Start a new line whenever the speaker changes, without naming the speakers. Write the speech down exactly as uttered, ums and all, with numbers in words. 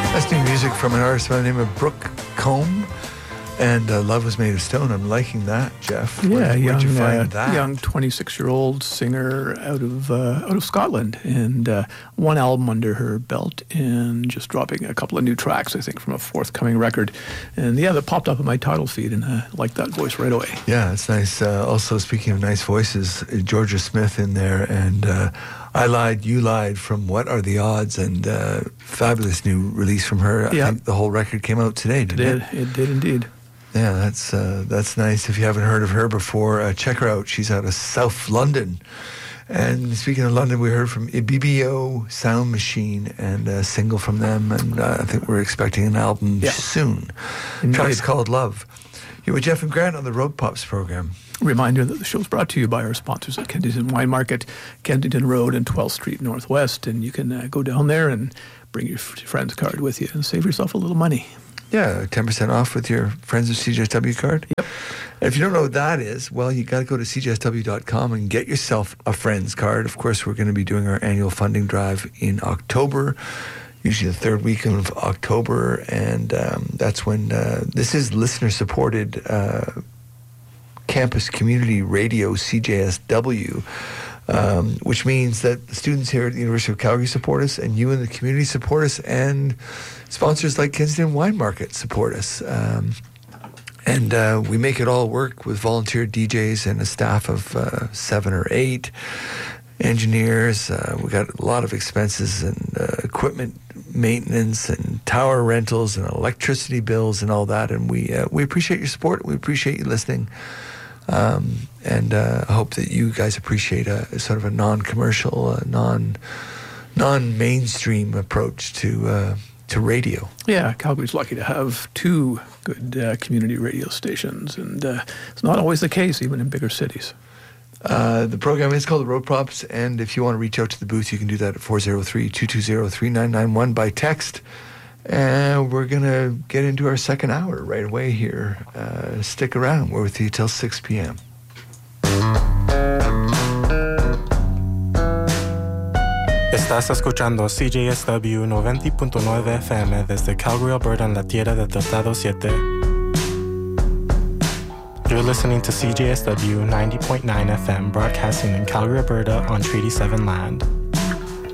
That's new music from an artist by the name of Brooke Combe. And uh, Love Was Made of Stone. I'm liking that, Jeff.
Yeah,
Where,
young,
where'd you find
uh,
that?
young twenty-six-year-old singer out of uh, out of Scotland, and uh, one album under her belt, and just dropping a couple of new tracks, I think, from a forthcoming record. And yeah, that popped up in my title feed, and I liked that voice right away.
Yeah, it's nice. Uh, also, speaking of nice voices, Georgia Smith in there, and uh, I Lied, You Lied from What Are the Odds, and uh, fabulous new release from her. I
Yeah.
think the whole record came out today, didn't
It
it?
did, it did indeed.
Yeah, that's uh, that's nice. If you haven't heard of her before, uh, check her out. She's out of South London. And speaking of London, we heard from B B O Sound Machine and a single from them, and uh, I think we're expecting an album
Yeah.
soon.
Indeed.
Track's called Love. You're with Jeff and Grant on the Road Pops program.
Reminder that the show's brought to you by our sponsors at Kensington Wine Market, Kensington Road and twelfth Street Northwest, and you can uh, go down there and bring your f- friend's card with you and save yourself a little money.
Yeah, ten percent off with your Friends of C J S W card.
Yep.
And if you don't know what that is, well, you got to go to C J S W dot com and get yourself a Friends card. Of course, we're going to be doing our annual funding drive in October, usually the third week of October, and um, that's when uh, this is listener-supported uh, campus community radio, C J S W. Um, which means that the students here at the University of Calgary support us, and you in the community support us, and sponsors like Kensington Wine Market support us. Um, and uh, we make it all work with volunteer D Js and a staff of uh, seven or eight engineers. Uh, we got a lot of expenses and uh, equipment maintenance and tower rentals and electricity bills and all that. And we uh, we appreciate your support. We appreciate you listening. Um, and uh, I hope that you guys appreciate a, a sort of a non-commercial, uh, non, non-mainstream approach to uh, to radio.
Yeah, Calgary's lucky to have two good uh, community radio stations, and uh, it's not always the case, even in bigger cities.
Uh, the program is called The Road Props, and if you want to reach out to the booth, you can do that at four oh three, two two zero, three nine nine one by text. And we're going to get into our second hour right away here. Uh, stick around. We're with you till six p.m.
Estás escuchando C J S W noventa punto nueve F M desde Calgary, Alberta, en la tierra del Tratado siete. You're listening to C J S W ninety point nine F M, broadcasting in Calgary, Alberta on Treaty seven land.